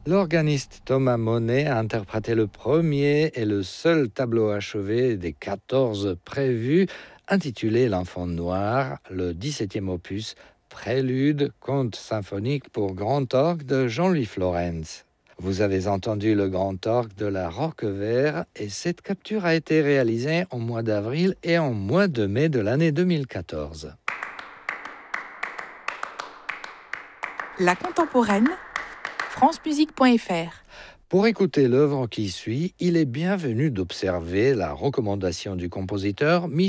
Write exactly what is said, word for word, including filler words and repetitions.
L'organiste Thomas Monet a interprété le premier et le seul tableau achevé des quatorze prévus, intitulé L'Enfant noir, le dix-septième opus, prélude, conte symphonique pour grand orgue de Jean-Louis Florenz. Vous avez entendu le grand orgue de la Roquevert et cette capture a été réalisée en mois d'avril et en mois de mai de l'année deux mille quatorze. La contemporaine, francemusique point f r. Pour écouter l'œuvre qui suit, il est bienvenu d'observer la recommandation du compositeur